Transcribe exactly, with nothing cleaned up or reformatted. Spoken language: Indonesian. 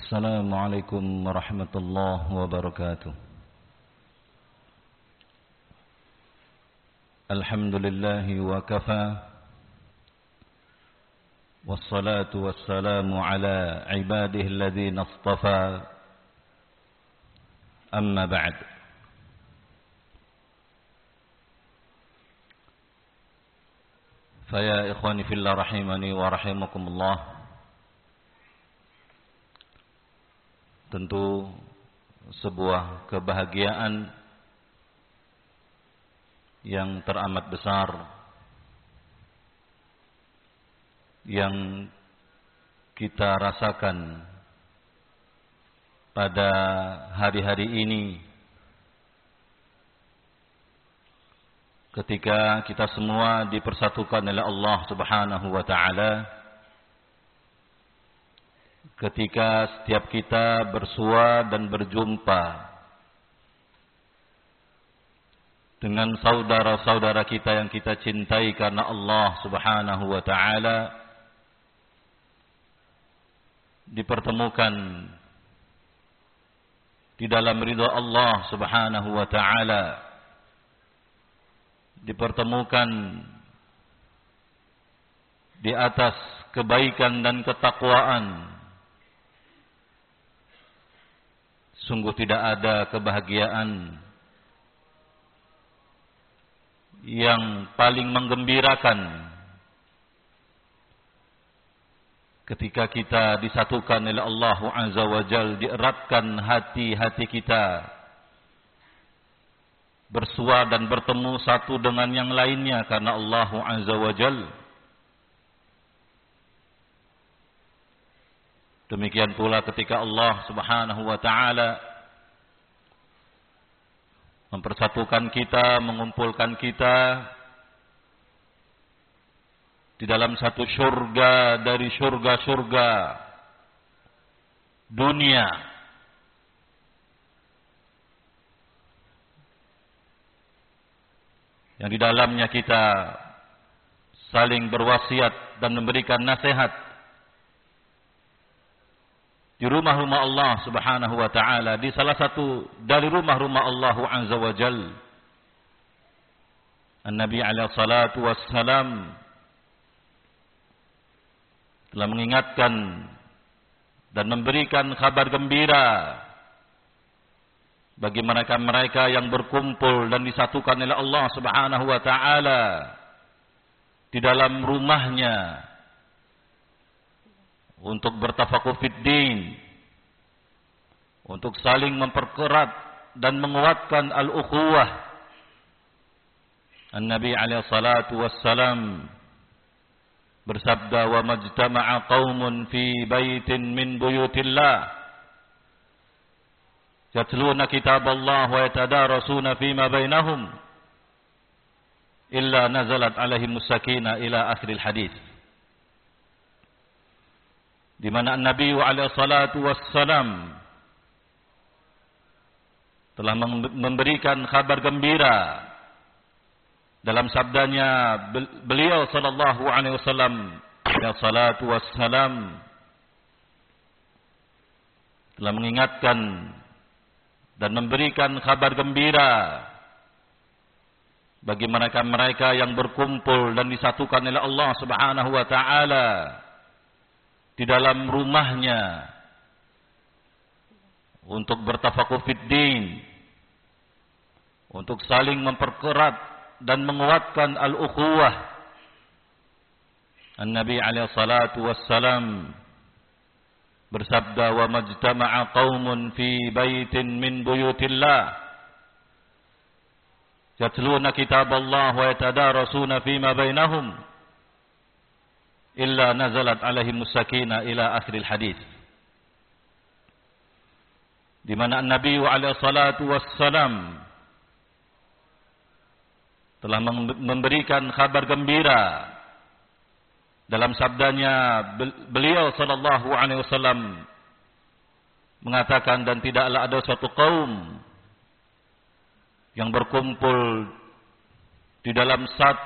السلام عليكم ورحمة الله وبركاته. الحمد لله وكفى، والصلاة والسلام على عباده الذين اصطفى، أما بعد. فيا إخواني في الله رحمني ورحمكم الله. Tentu sebuah kebahagiaan yang teramat besar yang kita rasakan pada hari-hari ini ketika kita semua dipersatukan oleh Allah Subhanahu wa taala, ketika setiap kita bersua dan berjumpa dengan saudara-saudara kita yang kita cintai karena Allah Subhanahu wa taala, dipertemukan di dalam ridha Allah Subhanahu wa taala, dipertemukan di atas kebaikan dan ketakwaan. Sungguh tidak ada kebahagiaan yang paling menggembirakan ketika kita disatukan oleh Allah Azza wa Jalla, dieratkan hati-hati kita bersua dan bertemu satu dengan yang lainnya karena Allah Azza wa Jalla. Demikian pula ketika Allah Subhanahu wa taala mempersatukan kita, mengumpulkan kita di dalam satu surga dari surga-surga dunia, yang di dalamnya kita saling berwasiat dan memberikan nasihat di rumah-rumah Allah Subhanahu wa taala, di salah satu dari rumah-rumah Allah Azza wa Jalla. An-Nabi alaihi salatu wassalam telah mengingatkan dan memberikan kabar gembira bagi mereka-mereka yang berkumpul dan disatukan oleh Allah Subhanahu wa taala di dalam rumahnya untuk bertafakuh fid din, untuk saling memperkerat dan menguatkan al-ukhuwah. An-Nabi alaihi salatu wassalam bersabda, "Wa majtama'a qaumun fi baitin min buyutillah yatluna kitaballah wa yatadarasuna fima bainahum illa nazalat alaihimus sakinah ila akhiril hadits." Di mana Nabi alaihi salatu wassalam telah memberikan kabar gembira dalam sabdanya beliau sallallahu alaihi wasallam alaihi salatu wassalam telah mengingatkan dan memberikan kabar gembira bagi mereka-mereka yang berkumpul dan disatukan oleh Allah Subhanahu wa taala di dalam rumahnya untuk bertafakuh fid din, untuk saling memperkerat dan menguatkan al-ukhuwah. An-Nabi alaihi salatu wassalam bersabda, "Wa majtama'a qaumun fi baitin min buyutillah yatluna kitaballah wa yatadarasuna fima bainahum illa nazalat alaihimus sakinah ila akhiril hadits." Di mana Nabi alaihi salatu wassalam telah memberikan kabar gembira dalam sabdanya beliau sallallahu alaihi wasallam mengatakan, dan tidaklah ada suatu kaum yang berkumpul di dalam satu